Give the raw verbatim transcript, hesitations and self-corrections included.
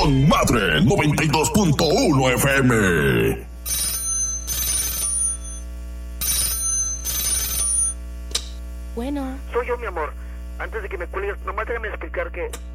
Con Madre noventa y dos punto uno F M. Bueno. Soy yo, mi amor. Antes de que me cuelgues, nomás déjame explicar que